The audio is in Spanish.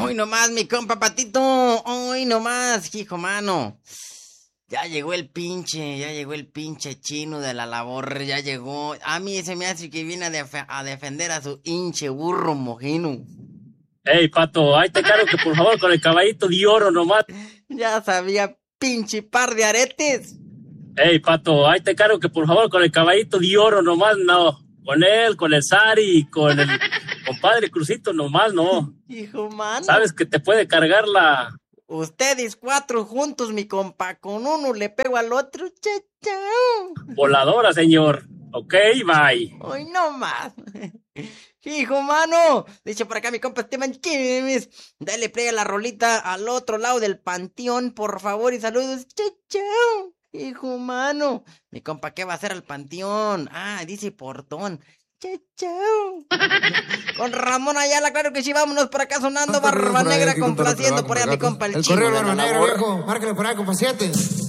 Hoy nomás, mi compa Patito. Hoy nomás, hijo mano. Ya llegó el pinche chino de la labor, ya llegó. A mí se me hace que viene a defender a su hinche burro mojino. Ey, Pato, ahí te cargo que por favor con el caballito de oro nomás. Ya sabía, pinche par de aretes. Ey, Pato, ahí te cargo que por favor con el caballito de oro nomás, no. Con él, con el Sari, con el compadre Crucito nomás, no. Hijo mano. Sabes que te puede cargar la... Ustedes 4 juntos, mi compa, con uno le pego al otro, chao. Voladora, señor. Ok, bye. Hoy no más. Hijo mano, dice por acá mi compa Esteban Chimes. Dale play a la rolita al otro lado del panteón, por favor, y saludos, chao. Hijo mano, mi compa, ¿qué va a hacer al panteón? Ah, dice portón. Chao. Con Ramón Ayala, claro que sí, vámonos por acá sonando Barba Negra, complaciendo por allá mi compa el chino. El correo Barba Negra, viejo, márcale por acá, compa 7.